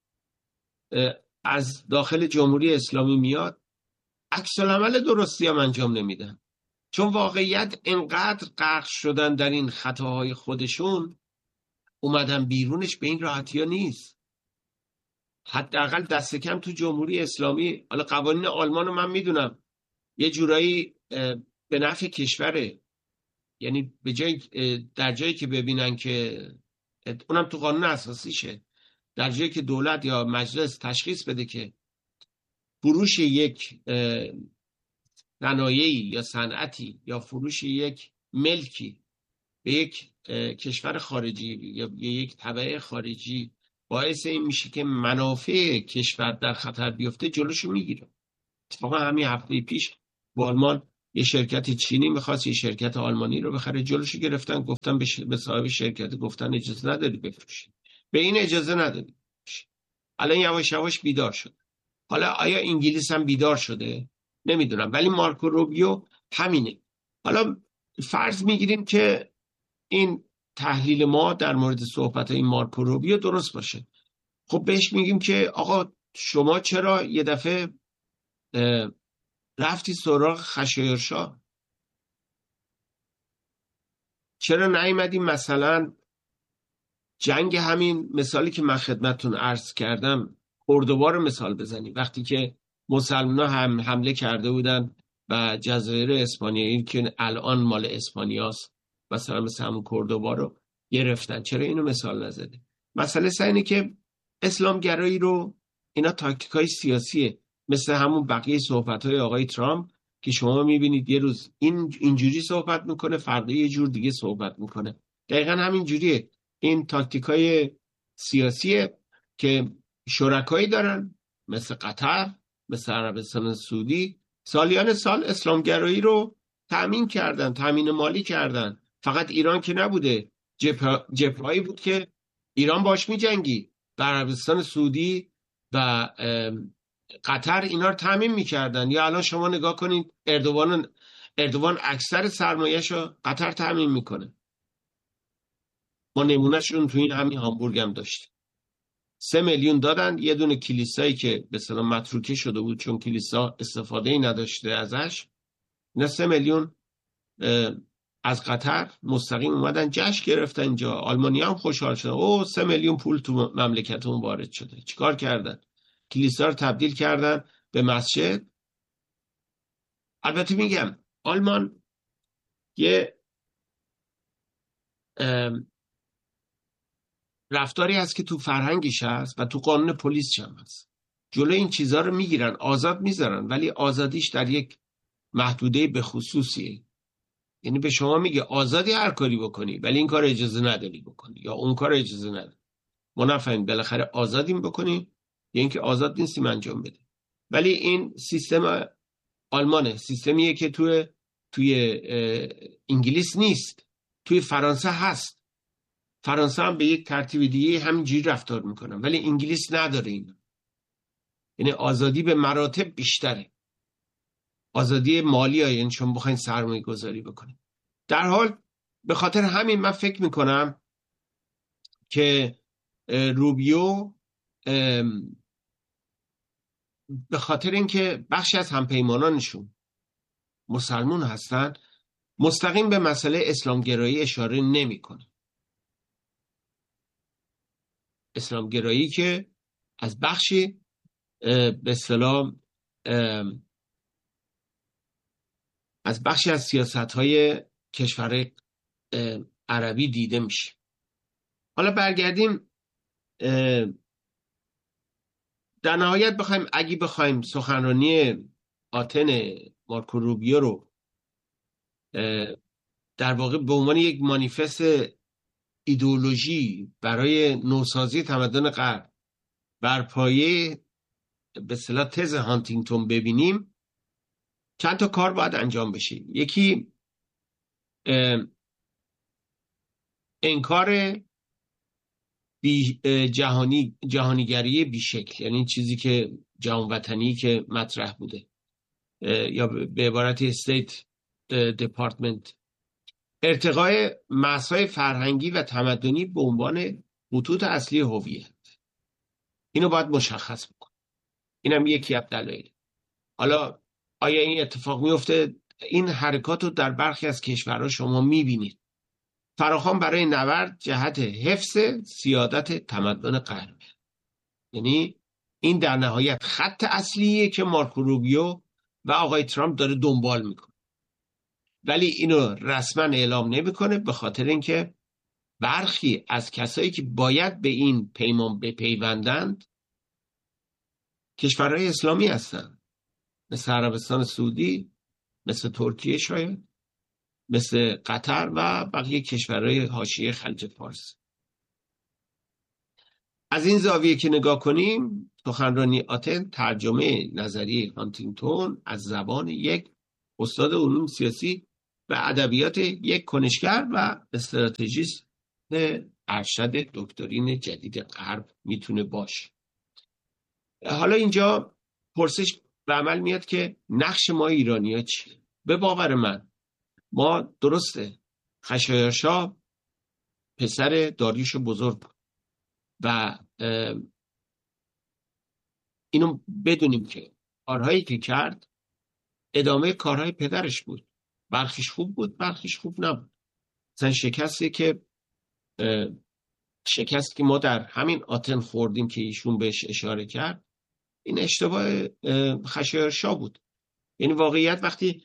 از داخل جمهوری اسلامی میاد، عکس العمل درستی هم انجام نمیدن، چون واقعیت انقدر غرق شدن در این خطاهای خودشون، اومدن بیرونش به این راحتی ها نیست. حداقل دست کم تو جمهوری اسلامی، حالا قوانین آلمان رو من میدونم یه جورایی به نفع کشوره، یعنی به جای در جایی که ببینن که اونم تو قانون اساسیشه، در جایی که دولت یا مجلس تشخیص بده که فروش یک صنایعی یا صنعتی یا فروش یک ملکی به یک کشور خارجی یا یک تبع خارجی باعث این میشه که منافع کشور در خطر بیفته جلوشو میگیره. اتفاقا همین هفته پیش با آلمان یه شرکت چینی میخواست یه شرکت آلمانی رو بخره، جلوشو گرفتن، گفتن به, ش... به صاحب شرکت گفتن اجازه نداری بفروشی، به این اجازه نداری. الان یواش یواش بیدار شد. حالا آیا انگلیس هم بیدار شده؟ نمیدونم، ولی مارکو روبیو همینه. حالا فرض میگیریم که این تحلیل ما در مورد صحبت این مارکو روبیو درست باشه. خب بهش میگیم که آقا شما چرا یه دفعه رفتی سراغ خشایارشا؟ چرا نیومدی مثلا جنگ همین مثالی که من خدمتتون عرض کردم کردوبا رو مثال بزنی، وقتی که مسلمان‌ها هم حمله کرده بودن و جزایر اسپانیایی که الان مال اسپانیاست مثلا مثل همون کردوبا رو گرفتن، چرا اینو مثال نزدی؟ مسئله اینه که اسلام گرایی رو اینا تاکتیکای سیاسیه، مثل همون بقیه صحبت‌های آقای ترامپ که شما میبینید یه روز این اینجوری صحبت میکنه، فردا یه جور دیگه صحبت میکنه. دقیقا همین جوریه. این تاکتیکای سیاسیه که شرکایی دارن مثل قطر، مثل عربستان سعودی، سالیان سال اسلامگرایی رو تأمین کردن، تأمین مالی کردن. فقط ایران که نبوده، جبهه‌ای بود که ایران باش می‌جنگید و عربستان سعودی و قطر اینا رو تأمین می‌کردن. یا الان شما نگاه کنید اردوان اردوان اکثر سرمایه‌شو قطر تأمین میکنه. ما نمونهشون تو این همین هامبورگ هم داشتیم. سه میلیون دادن یه دونه کلیسایی که به اصطلاح متروکه شده بود چون کلیسا استفاده ای نداشته ازش، نه سه میلیون از قطر مستقیم اومدن جشن گرفتن اینجا. آلمانی هم خوشحال شدن، او سه میلیون پول تو مملکتمون وارد شده. چیکار کردن؟ کلیسا رو تبدیل کردن به مسجد. البته میگم آلمان یه رفتاری هست که تو فرهنگش هست و تو قانون پلیسش هم هست. جلوی این چیزها رو میگیرن، آزاد میذارن، ولی آزادیش در یک محدوده به خصوصیه. یعنی به شما میگه آزادی هر کاری بکنی ولی این کار اجازه نداری بکنی یا اون کار اجازه نداری. ما نفهمیم بالاخره آزادیم بکنیم یا اینکه آزاد نیستیم انجام بدیم. ولی این سیستم آلمانه، سیستمیه که توی توی انگلیس نیست، توی فرانسه هست. فرانسه هم به یک ترتیب دیگه همینجوری رفتار میکنن ولی انگلیس نداره این. یعنی آزادی به مراتب بیشتره، آزادی مالی ها، یعنی شما بخواین سرمایه گذاری بکنید. در حال به خاطر همین من فکر میکنم که روبیو به خاطر اینکه بخشی از همپیمانانشون مسلمون هستن مستقیم به مسئله اسلامگرایی اشاره نمیکنه. اسلامگرایی که از بخشی به اصطلاح از بخشی از سیاست‌های کشور عربی دیده میشه. حالا برگردیم در نهایت بخوایم اگه بخوایم سخنرانی آتن مارکو روبیو رو در واقع به عنوان یک مانیفست ایدئولوژی برای نوسازی تمدن غرب بر پایه به اصطلاح تز هانتینگتون ببینیم، چند تا کار باید انجام بشه. یکی انکار بی جهانی جهانیگری بیشکل، یعنی چیزی که جهان وطنی که مطرح بوده یا به عبارت استیت دپارتمنت، ارتقای مرزهای فرهنگی و تمدنی به عنوان خطوط اصلی هویت. اینو باید مشخص بکن. اینم یکی از دلایل. حالا آیا این اتفاق میفته؟ این حرکات رو در برخی از کشورها شما میبینید. فراخوان برای نبرد جهت حفظ سیادت تمدن غرب. یعنی این در نهایت خط اصلیه که مارکو روبیو و آقای ترامپ داره دنبال میکنه، ولی اینو رسما اعلام نمیکنه به خاطر اینکه برخی از کسایی که باید به این پیمان بپیوندند کشورهای اسلامی هستند، مثل عربستان سعودی، مثل ترکیه، شاید مثل قطر و بقیه کشورهای حاشیه خلیج فارس. از این زاویه که نگاه کنیم، سخنرانی آتن ترجمه نظریه هانتینگتون از زبان یک استاد علوم سیاسی و ادبیات یک کنشگر و استراتژیست ارشد دکترین جدید غرب میتونه باشه. حالا اینجا پرسش به عمل میاد که نقش ما ایرانی‌ها چیه؟ به باور من ما درسته خشایارشا پسر داریوش بزرگ و اینو بدونیم که کارهایی که کرد ادامه کارهای پدرش بود. برخیش خوب بود، برخیش خوب نبود. مثلا شکستی که شکست که ما در همین آتن خوردیم که ایشون بهش اشاره کرد، این اشتباه خشایارشا بود. یعنی واقعیت وقتی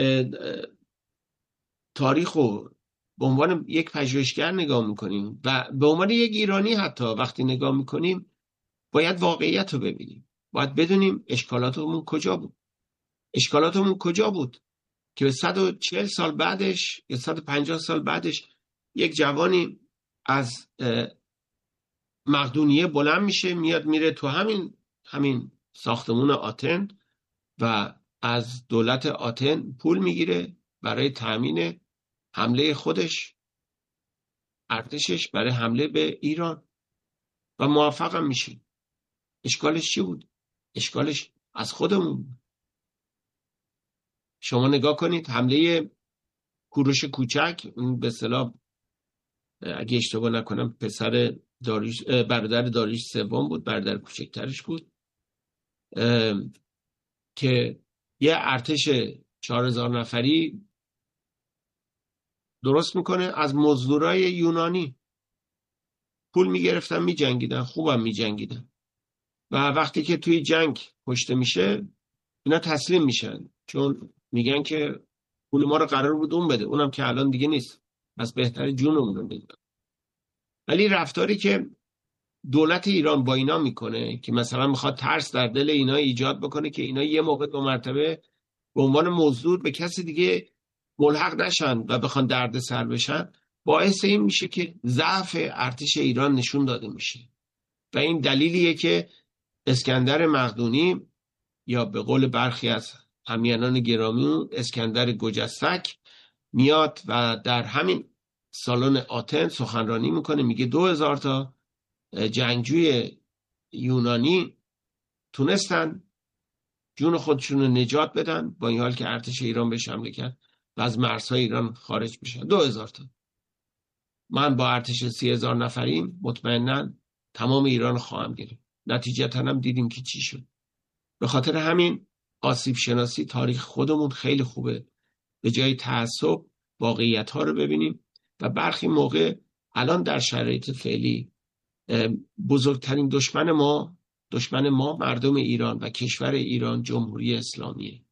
تاریخ رو به عنوان یک پژوهشگر نگاه میکنیم و به عنوان یک ایرانی حتی وقتی نگاه میکنیم، باید واقعیت رو ببینیم. باید بدونیم اشکالاتمون کجا بود. اشکالاتمون کجا بود که به صد و چهل سال بعدش یا صد و پنجاه سال بعدش یک جوانی از مقدونیه بلند میشه، میاد میره تو همین همین ساختمون آتن و از دولت آتن پول میگیره برای تأمین حمله خودش، ارتشش برای حمله به ایران و موفق هم میشه. اشکالش چی بود؟ اشکالش از خودمون. شما نگاه کنید حمله کوروش کوچک، به اصطلاح اگه اشتباه نکنم پسر داریوش، برادر داریوش سوم بود، برادر کوچکترش بود، که یه ارتش چهار هزار نفری درست میکنه از مزدورای یونانی. پول میگرفتن میجنگیدن، خوبم میجنگیدن و وقتی که توی جنگ کشته میشه اینا تسلیم میشن، چون میگن که پول ما رو قرار بود اون بده، اونم که الان دیگه نیست، پس بهتره جونمون رو بدیم. ولی رفتاری که دولت ایران با اینا میکنه که مثلا میخواد ترس در دل اینا ایجاد بکنه که اینا یه موقع دو مرتبه به عنوان مزدور به کسی دیگه ملحق نشن و بخوان درد سر بشن، باعث این میشه که ضعف ارتش ایران نشون داده میشه. و این دلیلیه که اسکندر مقدونی یا به قول برخی از همیهنان گرامی اسکندر گجستک میاد و در همین سالن آتن سخنرانی میکنه، میگه دو هزار تا جنگجوی یونانی تونستن جون خودشون رو نجات بدن با این حال که ارتش ایران بهش حمله کرد و از مرزهای ایران خارج بشن. دو هزار تا. من با ارتش سی هزار نفریم مطمئناً تمام ایران خواهم گرفت. نتیجتا هم دیدیم که چی شد. به خاطر همین آسیب شناسی تاریخ خودمون خیلی خوبه، به جای تعصب واقعیت ها رو ببینیم و برخی موقع الان در شرایط فعلی بزرگترین دشمن ما دشمن ما مردم ایران و کشور ایران جمهوری اسلامیه.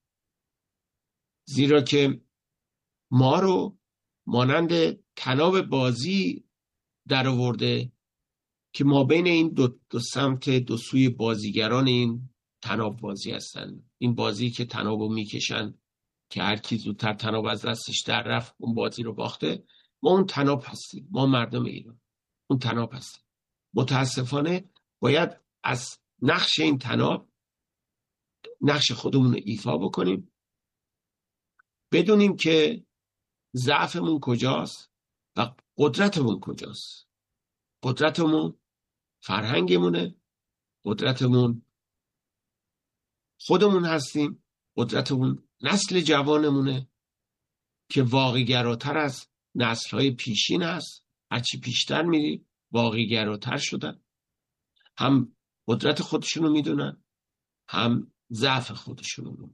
زیرا که ما رو مانند طناب بازی در آورده که ما بین این دو, دو سمت دو سوی بازیگران این طناب بازی هستن. این بازی که طنابو میکشن که هر کی زودتر طناب از دستش در رفت اون بازی رو باخته. ما اون طناب هستیم، ما مردم ایران اون طناب هستیم. متاسفانه باید از نقش این طناب نقش خودمون رو ایفا بکنیم، بدونیم که ضعفمون کجاست و قدرتمون کجاست. قدرتمون فرهنگمونه، قدرتمون خودمون هستیم، قدرتمون نسل جوانمونه که واقعی گراتر از نسل‌های پیشین هست. هرچی پیشتر میری واقعی گراتر شدن، هم قدرت خودشونو میدونن هم ضعف خودشونو میدونن.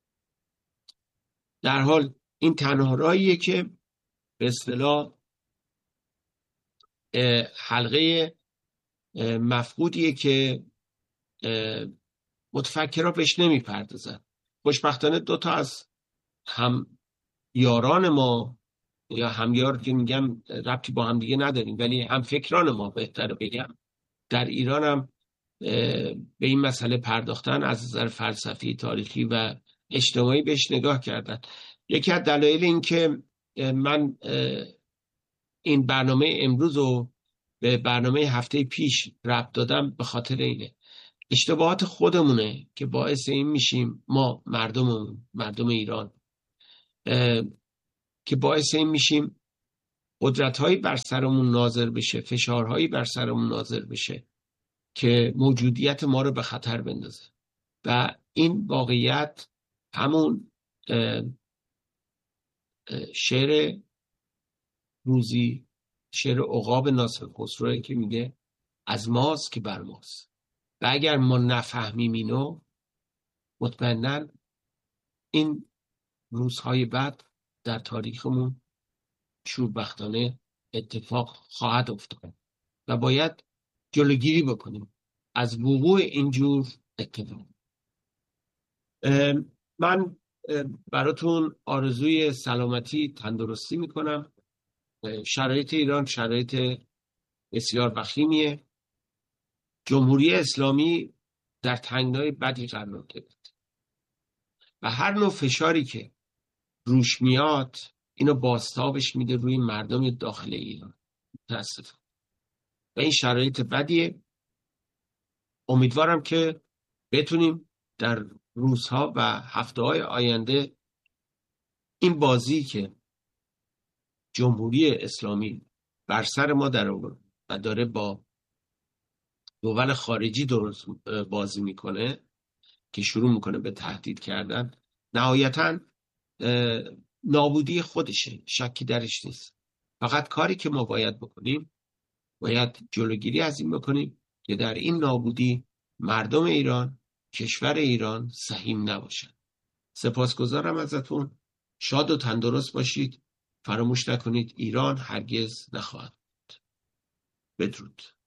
در حال این تنها راهیه که به اصطلاح حلقه مفقودیه که متفکرها بهش نمیپردازن. خوشبختانه دو تا از هم یاران ما یا همیار که میگم ربطی با هم دیگه نداریم ولی هم فکران ما بهتره بگم در ایران هم به این مسئله پرداختن، از نظر فلسفی، تاریخی و اجتماعی بهش نگاه کردن. یکی از دلایل این که من این برنامه امروز رو به برنامه هفته پیش ربط دادم به خاطر اینه. اشتباهات خودمونه که باعث این میشیم ما مردممون مردم ایران که باعث این میشیم قدرت‌هایی بر سرمون نازل بشه، فشارهایی بر سرمون نازل بشه که موجودیت ما رو به خطر بندازه. و این واقعیت همون شعر روزی، شعر عقاب ناصر خسروی که میگه از ماست که بر ماست. و اگر ما نفهمیم اینو، مطمئناً این روزهای بعد در تاریخمون شوربختانه اتفاق خواهد افتاد و باید جلوگیری بکنیم از وقوع اینجور اتفاق. من براتون آرزوی سلامتی، تندرستی میکنم. شرایط ایران شرایط بسیار وخیمیه. جمهوری اسلامی در تنگنای بدی قرار گرفت و هر نوع فشاری که روش میاد اینو بازتابش میده روی مردم داخل ایران. متاسفم. و این شرایط بدیه. امیدوارم که بتونیم در روزها و هفته‌های آینده این بازی که جمهوری اسلامی بر سر ما در آورد و داره با دول خارجی درست بازی میکنه که شروع میکنه به تهدید کردن، نهایتاً نابودی خودشه، شکی درش نیست. فقط کاری که ما باید بکنیم، باید جلوگیری از این بکنیم که در این نابودی مردم ایران، کشور ایران سهیم نباشند. سپاسگزارم ازتون. شاد و تندرست باشید. فراموش نکنید ایران هرگز نخواهد بود. بدرود.